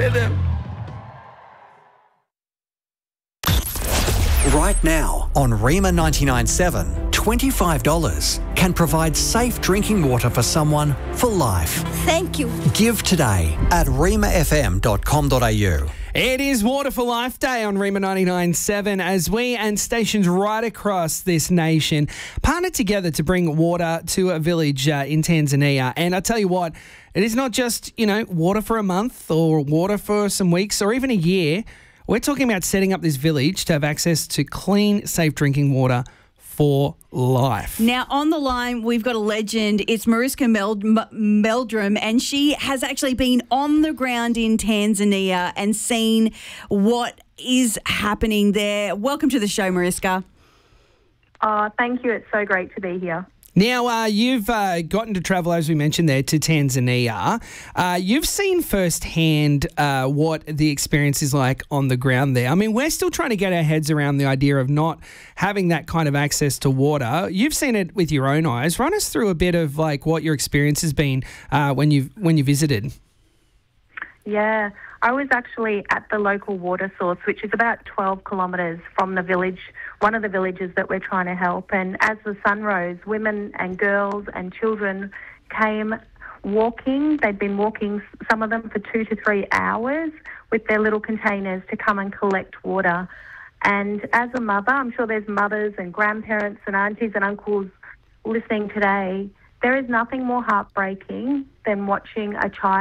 rhythm. Right now on Rima 99.7, $25 can provide safe drinking water for someone for life. Thank you. Give today at rimafm.com.au. It is Water for Life Day on Rima 99.7 as we and stations right across this nation partnered together to bring water to a village in Tanzania. And I tell you what, it is not just, water for a month or water for some weeks or even a year. We're talking about setting up this village to have access to clean, safe drinking water for life. Now, on the line, we've got a legend. It's Mariska Meldrum, and she has actually been on the ground in Tanzania and seen what is happening there. Welcome to the show, Mariska. Thank you. It's so great to be here. Now, you've gotten to travel, as we mentioned there, to Tanzania. You've seen firsthand what the experience is like on the ground there. I mean, we're still trying to get our heads around the idea of not having that kind of access to water. You've seen it with your own eyes. Run us through a bit of what your experience has been when you visited. Yeah, I was actually at the local water source, which is about 12 kilometres from the village, one of the villages that we're trying to help. And as the sun rose, women and girls and children came walking. They'd been walking, some of them for 2 to 3 hours, with their little containers to come and collect water. And as a mother, I'm sure there's mothers and grandparents and aunties and uncles listening today, there is nothing more heartbreaking than watching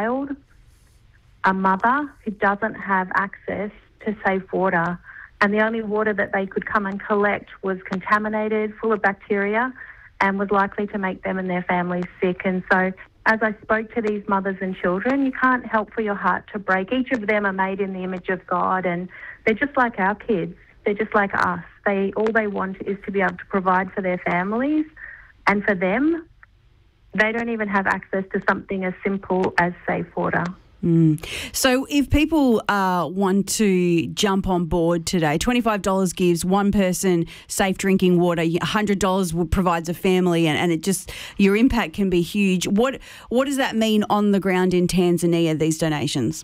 a mother who doesn't have access to safe water, and the only water that they could come and collect was contaminated, full of bacteria, and was likely to make them and their families sick. And so as I spoke to these mothers and children, you can't help for your heart to break. Each of them are made in the image of God, and they're just like our kids. They're just like us. All they want is to be able to provide for their families, and for them, they don't even have access to something as simple as safe water. So if people want to jump on board today, $25 gives one person safe drinking water, $100 provides a family, and it just, your impact can be huge. What does that mean on the ground in Tanzania, these donations?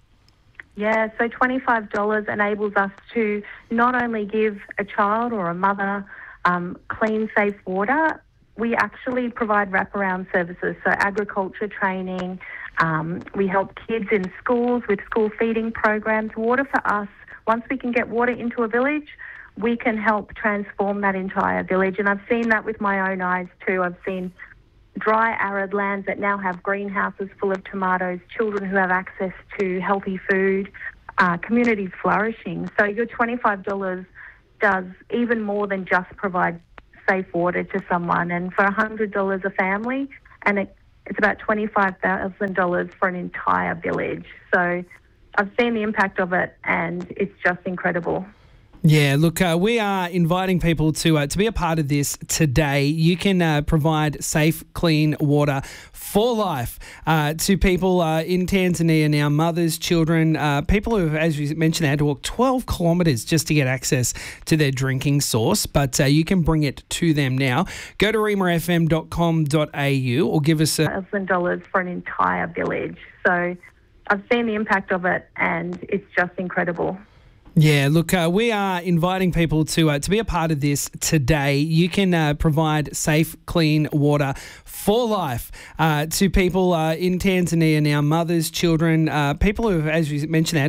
Yeah, so $25 enables us to not only give a child or a mother clean, safe water, we actually provide wraparound services, so agriculture training. We help kids in schools with school feeding programs. Water for us, once we can get water into a village, we can help transform that entire village. And I've seen that with my own eyes too. I've seen dry, arid lands that now have greenhouses full of tomatoes, children who have access to healthy food, communities flourishing. So your $25 does even more than just provide safe water to someone. And for $100 a family, and it's about $25,000 for an entire village. So I've seen the impact of it, and it's just incredible. Yeah, look, we are inviting people to be a part of this today. You can provide safe, clean water for life to people in Tanzania now, mothers, children, people who, as we mentioned, they had to walk 12 kilometres just to get access to their drinking source, but you can bring it to them now. Go to rimafm.com.au or give us $1,000 for an entire village. So I've seen the impact of it, and it's just incredible. Yeah, look, we are inviting people to be a part of this today. You can provide safe, clean water for life to people in Tanzania now, mothers, children, people who, as we mentioned,